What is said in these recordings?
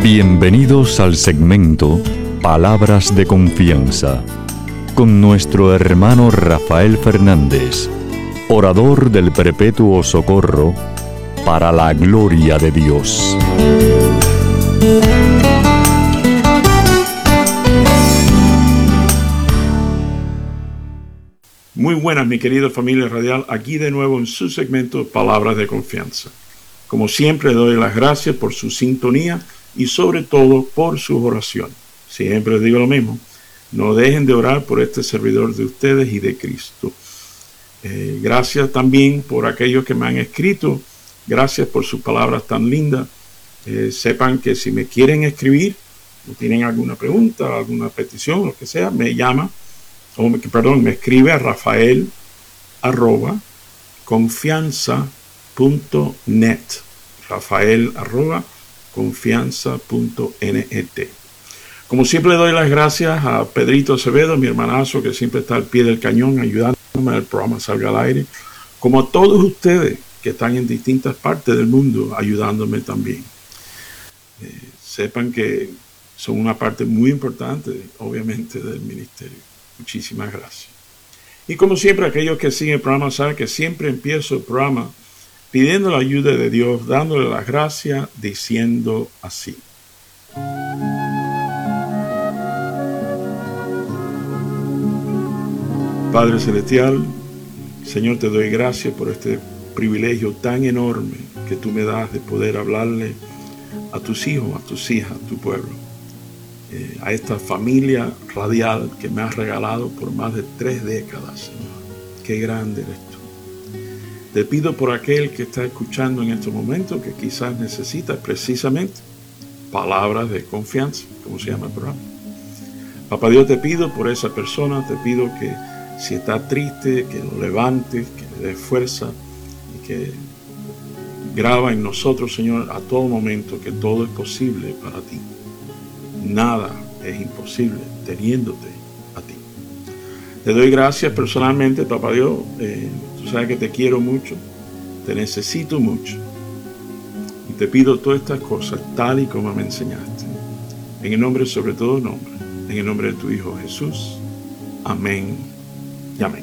Bienvenidos al segmento Palabras de Confianza con nuestro hermano Rafael Fernández, orador del Perpetuo Socorro para la gloria de Dios. Muy buenas, mi querida familia radial, aquí de nuevo en su segmento Palabras de Confianza. Como siempre, doy las gracias por su sintonía y sobre todo por sus oraciones. Siempre digo lo mismo, no dejen de orar por este servidor de ustedes y de Cristo. Gracias también por aquellos que me han escrito, gracias por sus palabras tan lindas. Sepan que si me quieren escribir o tienen alguna pregunta, alguna petición, lo que sea, me escribe a rafael@confianza.net. rafael@confianza.net. Como siempre, le doy las gracias a Pedrito Acevedo, mi hermanazo, que siempre está al pie del cañón ayudándome a que el programa salga al aire, como a todos ustedes que están en distintas partes del mundo ayudándome también. Sepan que son una parte muy importante, obviamente, del ministerio. Muchísimas gracias. Y como siempre, aquellos que siguen el programa saben que siempre empiezo el programa pidiendo la ayuda de Dios, dándole las gracias, diciendo así: Padre Celestial, Señor, te doy gracias por este privilegio tan enorme que tú me das de poder hablarle a tus hijos, a tus hijas, a tu pueblo, a esta familia radial que me has regalado por más de 3 décadas, Señor. Qué grande eres tú. Te pido por aquel que está escuchando en estos momentos, que quizás necesita precisamente palabras de confianza, como se llama el programa. Papá Dios, te pido por esa persona, te pido que si está triste, que lo levantes, que le des fuerza y que graba en nosotros, Señor, a todo momento que todo es posible para ti. Nada es imposible teniéndote a ti. Te doy gracias personalmente, Papá Dios. Tú sabes que te quiero mucho, te necesito mucho. Y te pido todas estas cosas tal y como me enseñaste. En el nombre, sobre todo nombre, en el nombre de tu Hijo Jesús. Amén y amén.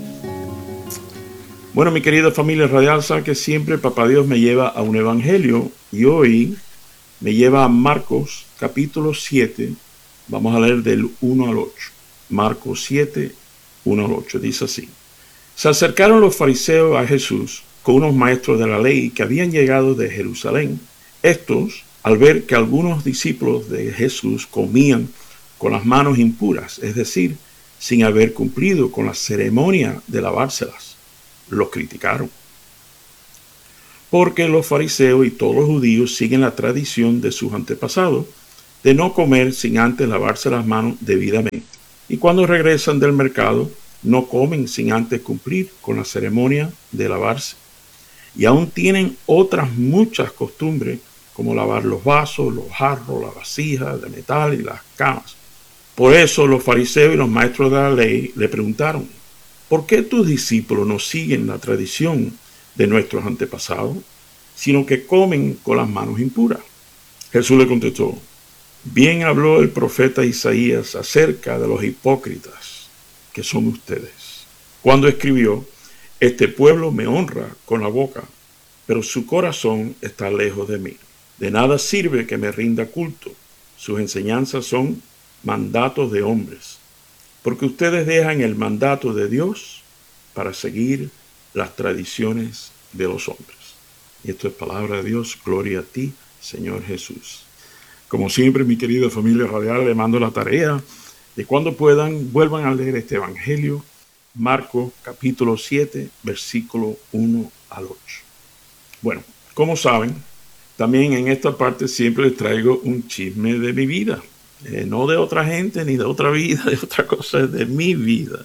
Bueno, mi querida familia radial, sabe que siempre Papá Dios me lleva a un evangelio y hoy me lleva a Marcos capítulo 7. Vamos a leer del 1 al 8. Marcos 7, 1 al 8. Dice así: Se acercaron los fariseos a Jesús con unos maestros de la ley que habían llegado de Jerusalén. Estos, al ver que algunos discípulos de Jesús comían con las manos impuras, es decir, sin haber cumplido con la ceremonia de lavárselas, los criticaron. Porque los fariseos y todos los judíos siguen la tradición de sus antepasados de no comer sin antes lavarse las manos debidamente. Y cuando regresan del mercado, no comen sin antes cumplir con la ceremonia de lavarse. Y aún tienen otras muchas costumbres, como lavar los vasos, los jarros, las vasijas de metal y las camas. Por eso los fariseos y los maestros de la ley le preguntaron: ¿por qué tus discípulos no siguen la tradición de nuestros antepasados, sino que comen con las manos impuras? Jesús le contestó: bien habló el profeta Isaías acerca de los hipócritas que son ustedes, cuando escribió: este pueblo me honra con la boca, pero su corazón está lejos de mí. De nada sirve que me rinda culto. Sus enseñanzas son mandatos de hombres, porque ustedes dejan el mandato de Dios para seguir las tradiciones de los hombres. Y esto es palabra de Dios. Gloria a ti, Señor Jesús. Como siempre, mi querida familia radial, le mando la tarea de cuando puedan, vuelvan a leer este evangelio, Marcos capítulo 7, versículo 1 al 8. Bueno, como saben, también en esta parte siempre les traigo un chisme de mi vida. No de otra gente, ni de otra vida, de otra cosa, de mi vida,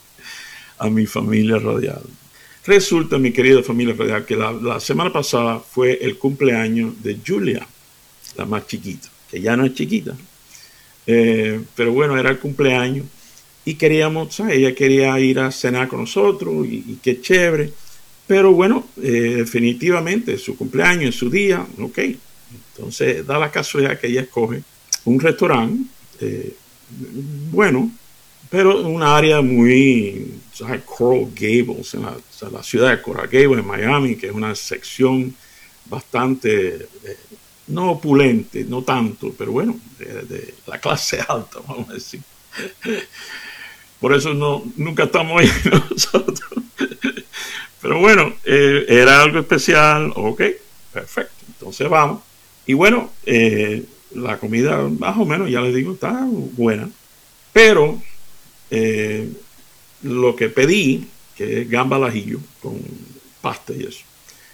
a mi familia radial. Resulta, mi querida familia radial, que la semana pasada fue el cumpleaños de Julia, la más chiquita, que ya no es chiquita, pero bueno, era el cumpleaños y queríamos, ¿sabes? Ella quería ir a cenar con nosotros y qué chévere, pero bueno, definitivamente su cumpleaños, su día, ok, Entonces da la casualidad que ella escoge un restaurante bueno, pero en un área muy, ¿sabes? Coral Gables, la ciudad de Coral Gables en Miami, que es una sección bastante, no opulente, no tanto, pero bueno, de la clase alta, vamos a decir. Por eso nunca estamos ahí nosotros. Pero bueno, era algo especial, ok, perfecto, entonces vamos. Y bueno, la comida más o menos, ya les digo, está buena, pero lo que pedí, que es gamba al ajillo con pasta y eso,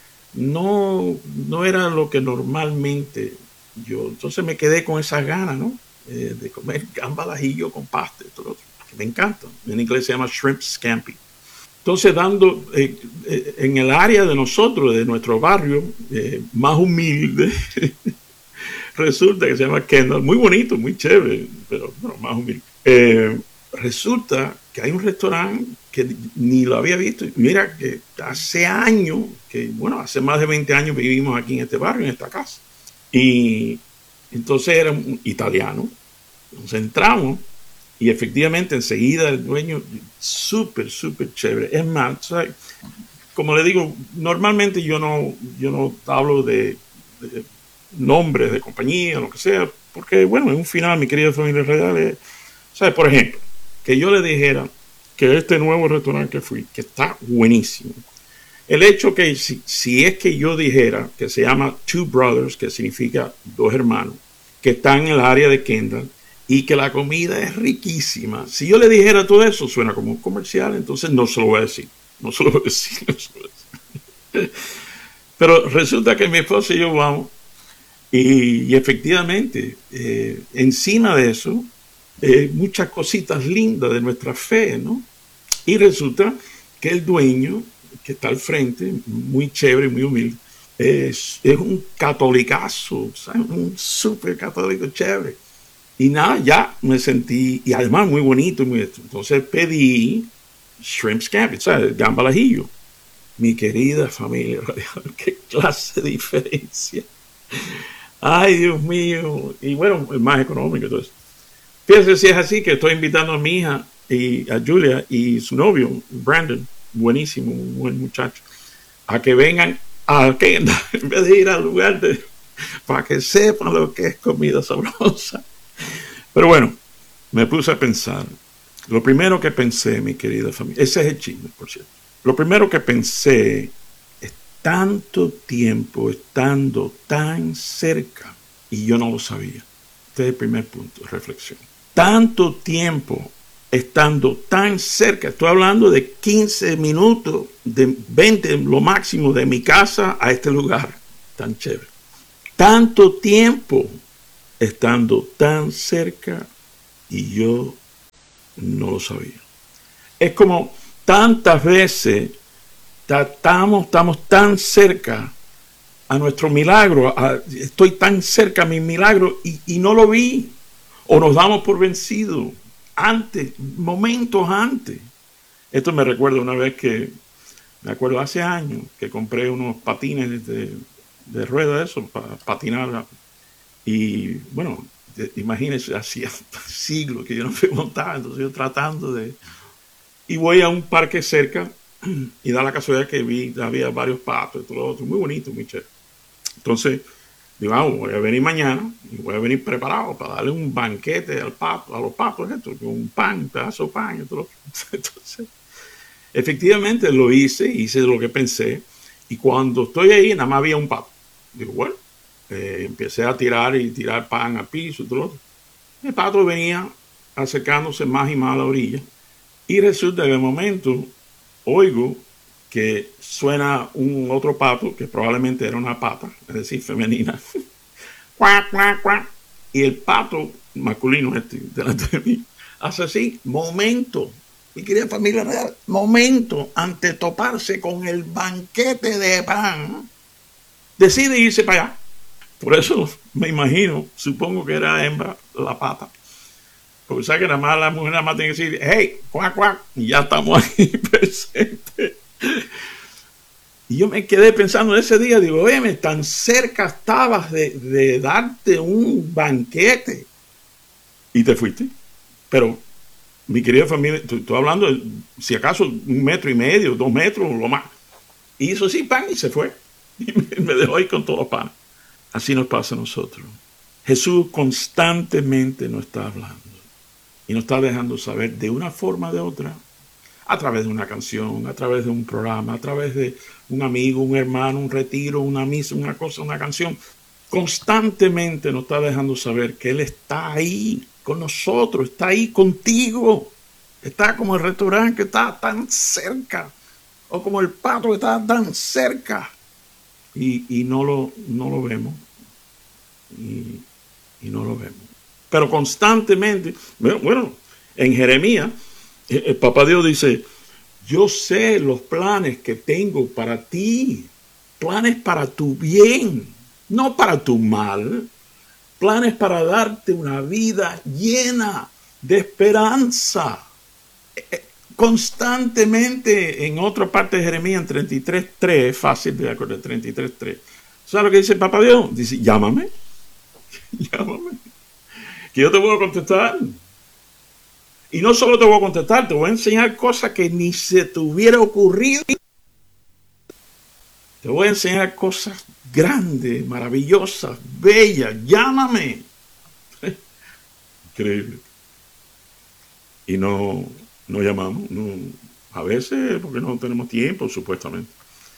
no era lo que normalmente yo, entonces me quedé con esas ganas, ¿no? De comer gamba al ajillo con pasta, y todo lo otro, que me encanta. En inglés se llama shrimp scampi. Entonces, en el área de nosotros, de nuestro barrio, más humilde, resulta que se llama Kendall, muy bonito, muy chévere, pero no, más humilde. Resulta que hay un restaurante que ni lo había visto. Mira que hace años, hace más de 20 años vivimos aquí en este barrio, en esta casa. Y entonces era un italiano. Nos entramos y efectivamente enseguida el dueño, súper, súper chévere. Es más, ¿sabes? Como le digo, normalmente yo no hablo de nombres de compañía, lo que sea, porque bueno, en un final, mi querida familia real, ¿sabes? Por ejemplo, que yo le dijera que este nuevo restaurante que fui, que está buenísimo. El hecho que si es que yo dijera que se llama Two Brothers, que significa dos hermanos, que están en el área de Kendall y que la comida es riquísima. Si yo le dijera todo eso, suena como un comercial, entonces no se lo voy a decir. No se lo voy a decir. Pero resulta que mi esposa y yo vamos y efectivamente, encima de eso, muchas cositas lindas de nuestra fe, ¿no? Y resulta que el dueño, que está al frente, muy chévere, muy humilde, es un catolicazo, ¿sabes? Un súper católico chévere. Y nada, ya me sentí, y además muy bonito, entonces pedí shrimp scampi, ¿sabes? Gamba al ajillo. Mi querida familia radial, qué clase de diferencia. Ay, Dios mío. Y bueno, es más económico. Entonces, fíjense si es así, que estoy invitando a mi hija y a Julia y su novio, Brandon, buenísimo, un buen muchacho, a que vengan a Kendall en vez de ir al lugar para que sepan lo que es comida sabrosa. Pero bueno, me puse a pensar. Lo primero que pensé, mi querida familia, ese es el chisme, por cierto. Lo primero que pensé es tanto tiempo estando tan cerca y yo no lo sabía. Este es el primer punto de reflexión. Tanto tiempo estando tan cerca, estoy hablando de 15 minutos, de 20 lo máximo de mi casa a este lugar tan chévere. Tanto tiempo estando tan cerca y yo no lo sabía. Es como tantas veces estamos tan cerca a nuestro milagro, estoy tan cerca a mi milagro y no lo vi, o nos damos por vencido antes, momentos antes. Esto me recuerda una vez me acuerdo hace años que compré unos patines de rueda, eso, para patinar. Y bueno, imagínense, hacía siglos que yo no me montaba, entonces yo tratando de... Y voy a un parque cerca y da la casualidad que había varios patos y todo lo otro, muy bonito, muy chévere. Entonces, digo, voy a venir mañana y voy a venir preparado para darle un banquete a los patos, con un pan, un pedazo de pan y todo lo otro. Entonces, efectivamente lo hice lo que pensé, y cuando estoy ahí nada más había un pato. Digo, bueno, empecé a tirar pan al piso y todo lo otro. El pato venía acercándose más y más a la orilla, y resulta que de momento oigo que suena un otro pato, que probablemente era una pata, es decir, femenina. Cuac, cuac, cuac. Y el pato masculino delante de mí hace así, momento, mi querida familia real, momento, ante toparse con el banquete de pan, decide irse para allá. Por eso me imagino, supongo que era hembra la pata. Porque sabe que la mujer nada más tiene que decir, hey, cuac, cuac, y ya estamos ahí presentes. Y yo me quedé pensando en ese día, digo, oye, tan cerca estabas de darte un banquete y te fuiste. Pero, mi querida familia, estoy hablando de, si acaso, 1,5 metros, 2 metros, lo más. Y hizo así, pan, y se fue. Y me dejó ahí con todos los panes. Así nos pasa a nosotros. Jesús constantemente nos está hablando y nos está dejando saber de una forma o de otra, a través de una canción, a través de un programa, a través de un amigo, un hermano, un retiro, una misa, una cosa, una canción. Constantemente nos está dejando saber que Él está ahí con nosotros, está ahí contigo. Está como el restaurante que está tan cerca, o como el pato que está tan cerca, y no lo vemos, y no lo vemos. Pero constantemente, bueno, en Jeremías, el papá Dios dice, yo sé los planes que tengo para ti, planes para tu bien, no para tu mal, planes para darte una vida llena de esperanza. Constantemente, en otra parte de Jeremías, en 33:3, fácil de acordar, 33:3. ¿Sabes lo que dice el papá Dios? Dice, llámame, llámame, que yo te voy a contestar. Y no solo te voy a contestar, te voy a enseñar cosas que ni se te hubiera ocurrido. Te voy a enseñar cosas grandes, maravillosas, bellas. Llámame. Increíble. Y no llamamos. No, a veces porque no tenemos tiempo, supuestamente.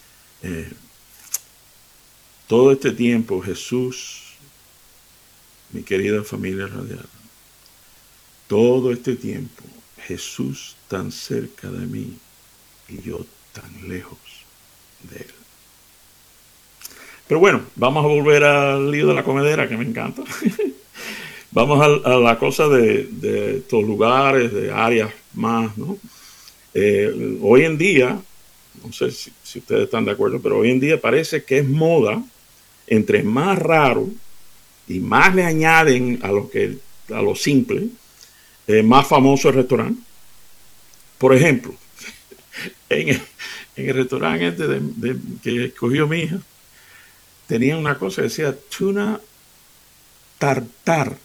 Todo este tiempo Jesús, mi querida familia radial, todo este tiempo Jesús tan cerca de mí y yo tan lejos de Él. Pero bueno, vamos a volver al lío de la comedera, que me encanta. Vamos a la cosa de estos lugares, de áreas más, ¿no? Hoy en día, no sé si ustedes están de acuerdo, pero hoy en día parece que es moda, entre más raro y más le añaden a lo simple, más famoso el restaurante. Por ejemplo, en el restaurante que escogió mi hija, tenía una cosa que decía tuna tartar,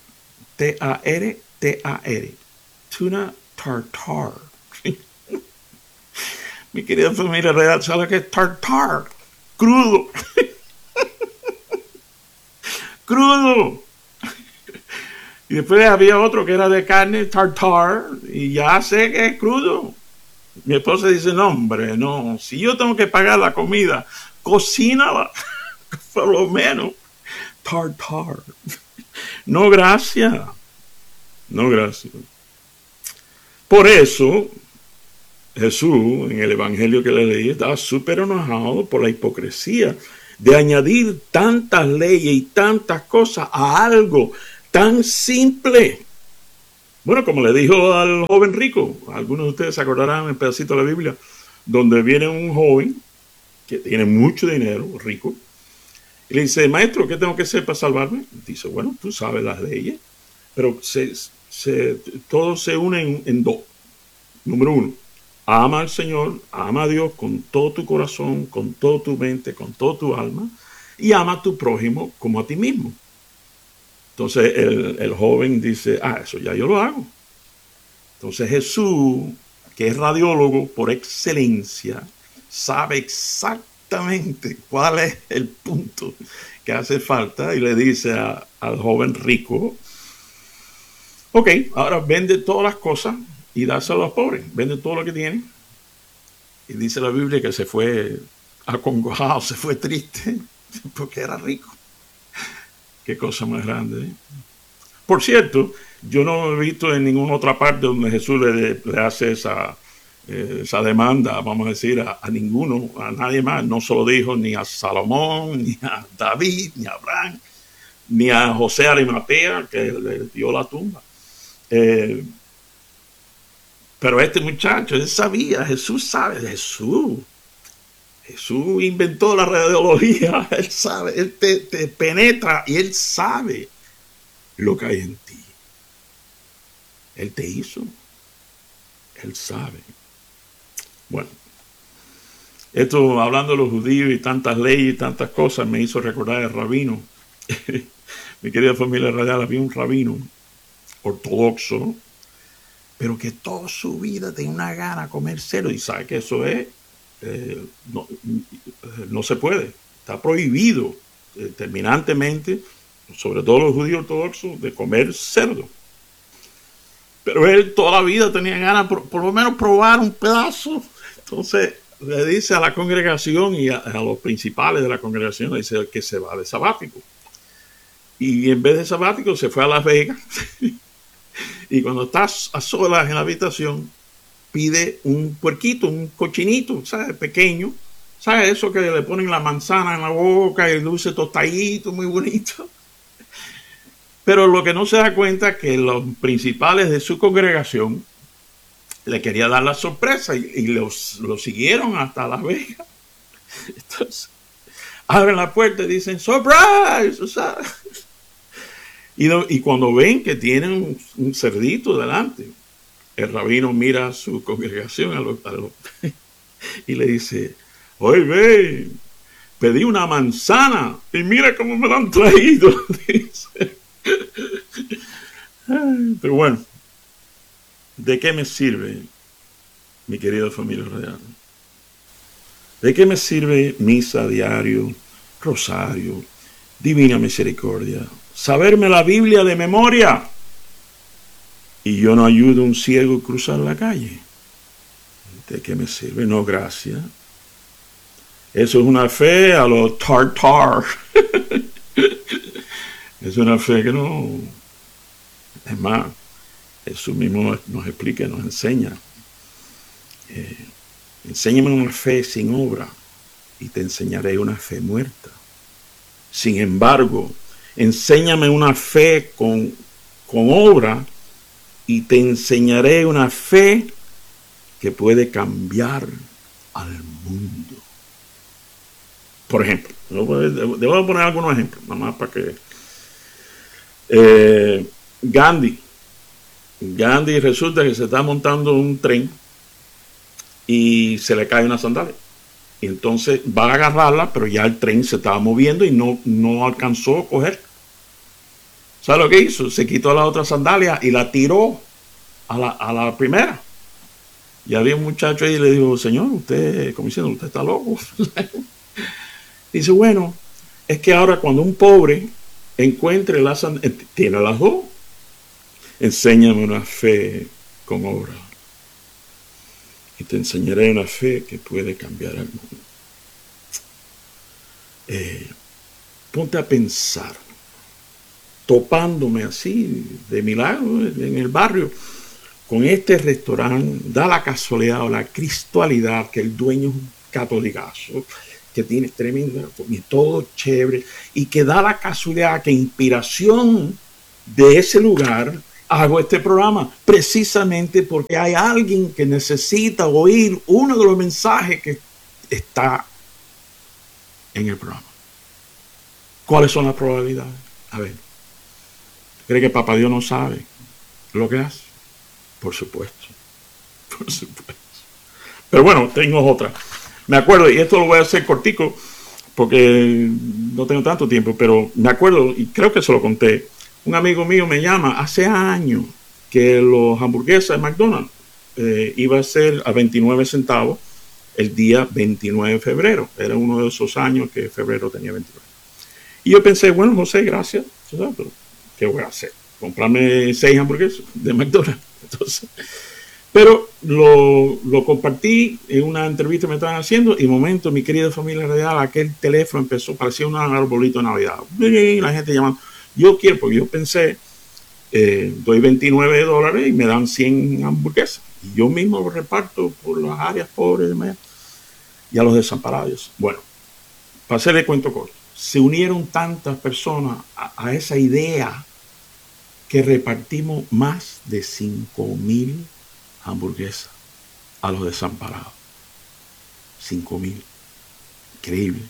Tartar, tuna tartar. Mi querida familia real, ¿sabe qué es tartar? Crudo. Crudo. Y después había otro que era de carne, tartar, y ya sé que es crudo. Mi esposa dice, no, hombre, no, si yo tengo que pagar la comida, cocínala, por lo menos. Tartar. No, gracias. No, gracias. Por eso, Jesús, en el evangelio que le leí, estaba súper enojado por la hipocresía de añadir tantas leyes y tantas cosas a algo tan simple. Bueno, como le dijo al joven rico, algunos de ustedes se acordarán en el pedacito de la Biblia, donde viene un joven que tiene mucho dinero, rico, y le dice, maestro, ¿qué tengo que hacer para salvarme? Dice, bueno, tú sabes las leyes, pero todos se unen en dos. Número uno, ama al Señor, ama a Dios con todo tu corazón, con toda tu mente, con toda tu alma, y ama a tu prójimo como a ti mismo. Entonces el joven dice, eso ya yo lo hago. Entonces Jesús, que es radiólogo por excelencia, sabe exactamente cuál es el punto que hace falta y le dice al joven rico, ok, ahora vende todas las cosas y dáselo a los pobres, vende todo lo que tiene. Y dice la Biblia que se fue acongojado, se fue triste, porque era rico. Qué cosa más grande, ¿eh? Por cierto, yo no he visto en ninguna otra parte donde Jesús le hace esa demanda, vamos a decir, a ninguno, a nadie más. No se lo dijo ni a Salomón, ni a David, ni a Abraham, ni a José Arimatea, que le dio la tumba. Pero este muchacho, él sabía, Jesús sabe, Jesús inventó la radiología, él sabe, él te penetra y él sabe lo que hay en ti. Él te hizo, él sabe. Bueno, Esto, hablando de los judíos y tantas leyes y tantas cosas, me hizo recordar el rabino. Mi querida familia radial, había un rabino ortodoxo, pero que toda su vida tenía una gana de comer cerdo. Y sabe que eso es, no se puede, está prohibido terminantemente, sobre todo los judíos ortodoxos, de comer cerdo. Pero él toda la vida tenía ganas por lo menos probar un pedazo. Entonces le dice a la congregación y a los principales de la congregación, le dice que se va de sabático. Y en vez de sabático se fue a Las Vegas. Y cuando está a solas en la habitación, pide un puerquito, un cochinito, ¿sabes? Pequeño. ¿Sabes? Eso que le ponen la manzana en la boca y el dulce tostadito, muy bonito. Pero lo que no se da cuenta es que los principales de su congregación le quería dar la sorpresa y lo siguieron hasta Las Vegas. Entonces, abren la puerta y dicen, ¡surprise! ¿Sabes? Y cuando ven que tienen un cerdito delante, el rabino mira a su congregación y le dice, oye, ve, pedí una manzana y mira cómo me la han traído. Dice. Pero bueno, ¿de qué me sirve, mi querida familia radial? ¿De qué me sirve misa diario, rosario, divina misericordia, saberme la Biblia de memoria y yo no ayudo a un ciego a cruzar la calle? ¿De qué me sirve? No, gracias. Eso es una fe a los tartar. Es una fe que no... Es más, eso mismo nos explica, nos enseña. Enséñame una fe sin obra y te enseñaré una fe muerta. Sin embargo, enséñame una fe con obra y te enseñaré una fe que puede cambiar al mundo. Por ejemplo, debo poner algunos ejemplos, nada más para que... Gandhi resulta que se está montando un tren y se le cae una sandalia. Y entonces va a agarrarla, pero ya el tren se estaba moviendo y no alcanzó a coger. ¿Sabe lo que hizo? Se quitó la otra sandalia y la tiró a la primera. Y había un muchacho ahí y le dijo, señor, usted, como diciendo, usted está loco. Dice, bueno, es que ahora cuando un pobre encuentre la sandalia, tiene las dos. Enséñame una fe con obra y te enseñaré una fe que puede cambiar el mundo. Ponte a pensar, topándome así de milagro en el barrio con este restaurante, da la casualidad o la cristualidad que el dueño es un catolicazo, que tiene tremenda comida, todo chévere, y que da la casualidad que inspiración de ese lugar hago este programa, precisamente porque hay alguien que necesita oír uno de los mensajes que está en el programa. ¿Cuáles son las probabilidades? A ver, ¿cree que Papá Dios no sabe lo que hace? Por supuesto, por supuesto. Pero bueno, tengo otra. Me acuerdo, y esto lo voy a hacer cortico porque no tengo tanto tiempo, pero me acuerdo, y creo que se lo conté. Un amigo mío me llama hace años que los hamburguesas de McDonald's iba a ser a 29 centavos el día 29 de febrero. Era uno de esos años que febrero tenía 29. Y yo pensé, bueno, José, gracias. Pero, ¿qué voy a hacer? Comprarme 6 hamburguesas de McDonald's. Entonces, pero lo compartí en una entrevista que me estaban haciendo y de momento, mi querida familia radial, aquel teléfono empezó, parecía un arbolito de Navidad. Y la gente llamando. Yo quiero, porque yo pensé, doy $29 y me dan 100 hamburguesas. Y yo mismo lo reparto por las áreas pobres y a los desamparados. Bueno, para hacerle cuento corto, se unieron tantas personas a esa idea que repartimos más de 5,000 hamburguesas a los desamparados. 5,000. Increíble.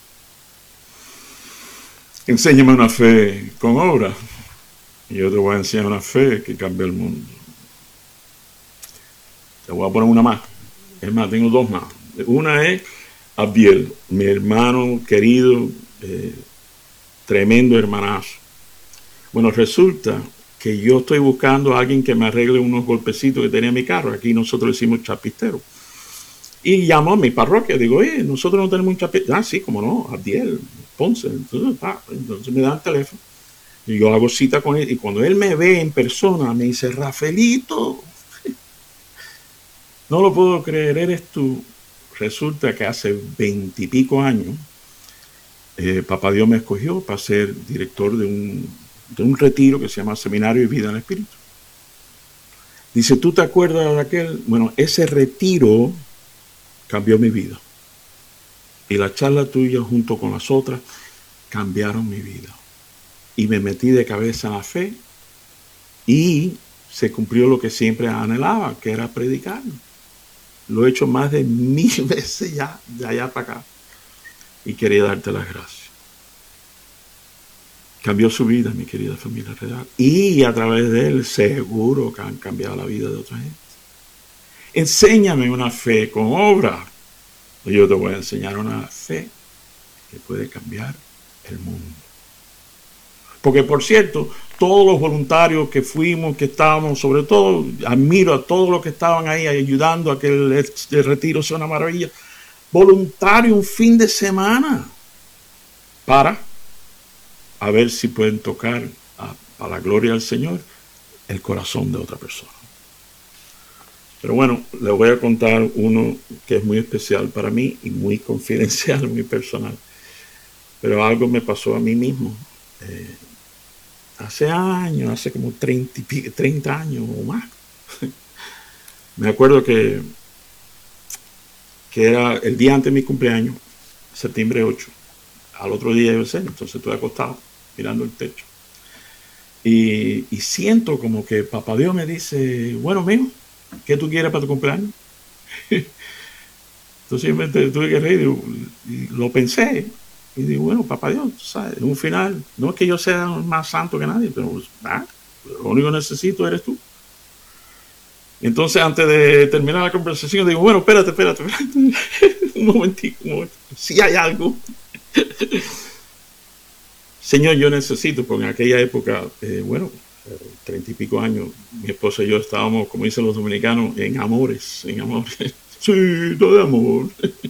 Enséñame una fe con obra y yo te voy a enseñar una fe que cambia el mundo. Te voy a poner una más. Es más, tengo 2 más. Una es Abdiel, mi hermano querido, tremendo hermanazo. Bueno, resulta que yo estoy buscando a alguien que me arregle unos golpecitos que tenía en mi carro. Aquí nosotros le decimos chapistero. Y llamó a mi parroquia. Digo, nosotros no tenemos un chapistero. Ah, sí, como no, Abdiel, Ponce. Entonces me da el teléfono. Y yo hago cita con él. Y cuando él me ve en persona, me dice, Rafaelito, no lo puedo creer, eres tú. Resulta que hace 20 y pico años, Papá Dios me escogió para ser director de un retiro que se llama Seminario y Vida en el Espíritu. Dice, ¿tú te acuerdas de aquel? Bueno, ese retiro cambió mi vida. Y la charla tuya junto con las otras cambiaron mi vida. Y me metí de cabeza en la fe y se cumplió lo que siempre anhelaba, que era predicar. Lo he hecho más de 1000 veces ya, de allá para acá. Y quería darte las gracias. Cambió su vida, mi querida familia real. Y a través de él, seguro que han cambiado la vida de otra gente. Enséñame una fe con obra. Yo te voy a enseñar una fe que puede cambiar el mundo. Porque, por cierto, todos los voluntarios que fuimos, que estábamos, sobre todo, admiro a todos los que estaban ahí ayudando a que el retiro sea una maravilla. Voluntario un fin de semana para a ver si pueden tocar a la gloria del Señor el corazón de otra persona. Pero bueno, les voy a contar uno que es muy especial para mí y muy confidencial, muy personal. Pero algo me pasó a mí mismo. Hace años, hace como 30 años o más. Me acuerdo que era el día antes de mi cumpleaños, septiembre 8. Al otro día yo sé, entonces estoy acostado mirando el techo. Y siento como que Papá Dios me dice, bueno, mijo, ¿qué tú quieres para tu cumpleaños? Entonces yo me tuve que reír y lo pensé. Y digo, bueno, Papá Dios, tú sabes, en un final, no es que yo sea más santo que nadie, pero lo único que necesito eres tú. Entonces, antes de terminar la conversación, digo, bueno, espérate. un momentico. Si hay algo. Señor, yo necesito, porque en aquella época, 30 y pico años, mi esposa y yo estábamos, como dicen los dominicanos, en amores. Sí, todo de amor.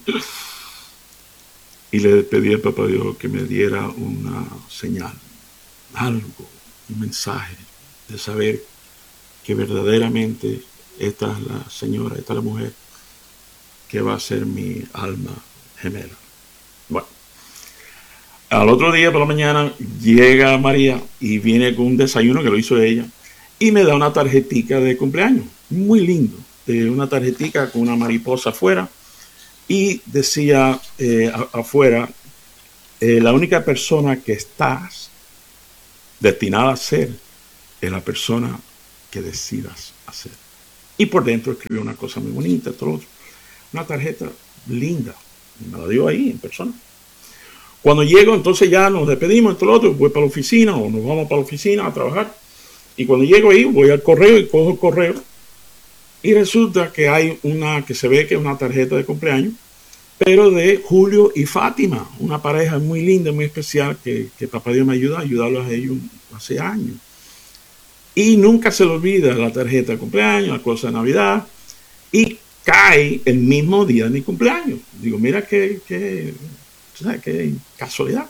Y le pedí a Papá Dios que me diera una señal, algo, un mensaje de saber que verdaderamente esta es la señora, esta es la mujer que va a ser mi alma gemela. Bueno, al otro día por la mañana llega María y viene con un desayuno que lo hizo ella y me da una tarjetica de cumpleaños, muy lindo, de una tarjetica con una mariposa afuera y decía afuera, la única persona que estás destinada a ser es la persona que decidas hacer. Y por dentro escribió una cosa muy bonita, todo otro. Una tarjeta linda. Me la dio ahí en persona. Cuando llego, entonces ya nos despedimos, todo lo otro, voy para la oficina o nos vamos para la oficina a trabajar. Y cuando llego ahí, voy al correo y cojo el correo. Y resulta que hay una que se ve que es una tarjeta de cumpleaños, pero de Julio y Fátima, una pareja muy linda, muy especial, que Papá Dios me ayuda a ayudarlos a ellos hace años. Y nunca se le olvida la tarjeta de cumpleaños, la cosa de Navidad, y cae el mismo día de mi cumpleaños. Digo, mira qué casualidad.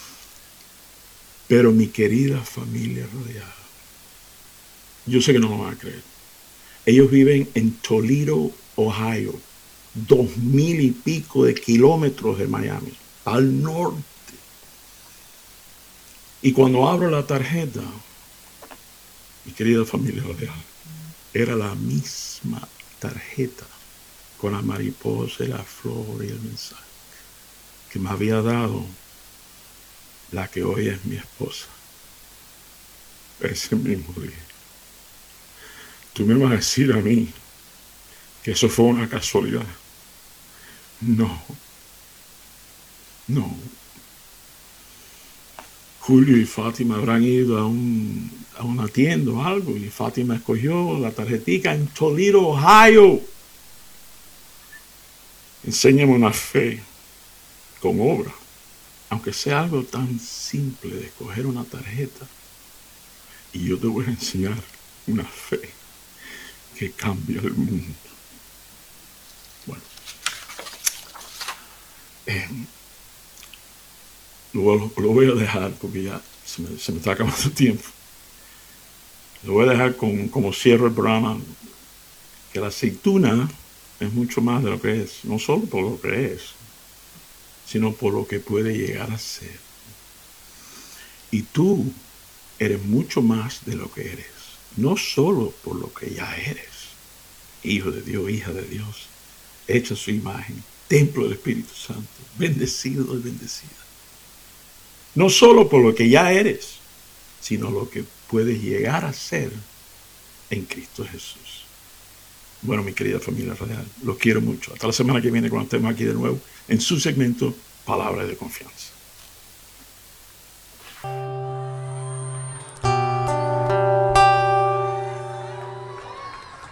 Pero mi querida familia rodeada, yo sé que no lo van a creer. Ellos viven en Toledo, Ohio, 2000 y pico de kilómetros de Miami, al norte. Y cuando abro la tarjeta, mi querida familia real, era la misma tarjeta con la mariposa y la flor y el mensaje que me había dado la que hoy es mi esposa. Ese mismo día. Tú me vas a decir a mí que eso fue una casualidad. No. Julio y Fátima habrán ido a una tienda o algo y Fátima escogió la tarjetica en Toledo, Ohio. Enséñame una fe con obra, aunque sea algo tan simple de escoger una tarjeta. Y yo te voy a enseñar una fe que cambia el mundo. Bueno, lo voy a dejar porque ya se me está acabando el tiempo. Lo voy a dejar como cierro el programa, que la aceituna es mucho más de lo que es, no solo por lo que es, sino por lo que puede llegar a ser. Y tú eres mucho más de lo que eres, no solo por lo que ya eres, hijo de Dios, hija de Dios, hecha a su imagen, templo del Espíritu Santo, bendecido y bendecida. No solo por lo que ya eres, sino lo que puedes llegar a ser en Cristo Jesús. Bueno, mi querida familia radial, los quiero mucho. Hasta la semana que viene cuando estemos aquí de nuevo en su segmento Palabra de Confianza.